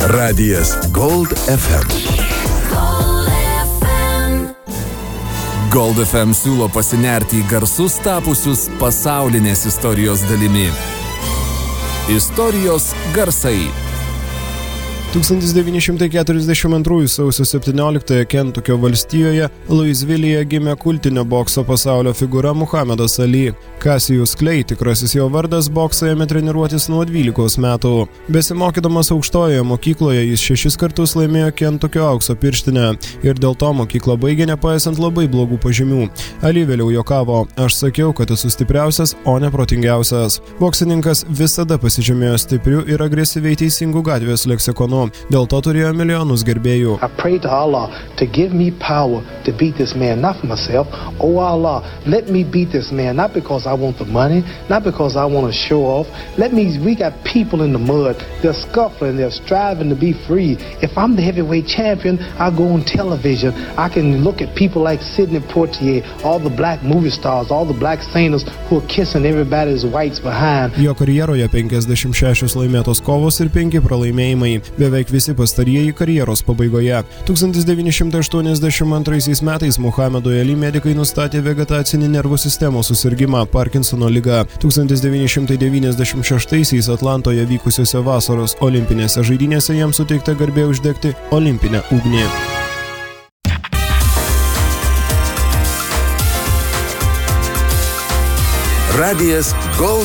Radijas Gold FM. Gold FM siūlo pasinerti į garsus tapusius pasaulinės istorijos dalimi. Istorijos garsai. 1942 sausio 17 Kentukio valstijoje Louisvillėje gimė kultinio bokso pasaulio figūra Muhamedas Ali. Cassius Clay, tikrasis jo vardas, boksą ėmė treniruotis nuo 12 metų. Besimokydamas aukštojoje mokykloje jis 6 kartus laimėjo Kentukio aukso pirštinę ir dėl to mokyklą baigė nepaisant labai blogų pažymių. Ali vėliau juokavo: aš sakiau, kad esu stipriausias, o ne protingiausias. Boksininkas visada pasižymėjo stipriu ir agresyviai teisingu gatvės leksikonu. Dėl to turėjo milijonus gerbėjų. I pray to Allah to give me power to beat this man, not for myself. Oh Allah, let me beat this man, not because I want the money, not because I want to show off. We got people in the mud, they're scuffling, they're striving to be free. If I'm the heavyweight champion, I go on television. I can look at people like Sidney Poitier, all the black movie stars, all the black singers who are kissing everybody's whites behind. Jo karjeroje 56 laimėtos kovos ir 5 pralaimėjimai. Beveik visi pastarieji karjeros pabaigoje. 1982 metais Muhamedui Ali medikai nustatė vegetacinį nervų sistemos susirgimą Parkinsono ligą. 1996 Atlantoje vykusiose vasaros olimpinėse žaidynėse jam suteikta garbė uždegti olimpinę ugnį. Radijas Gold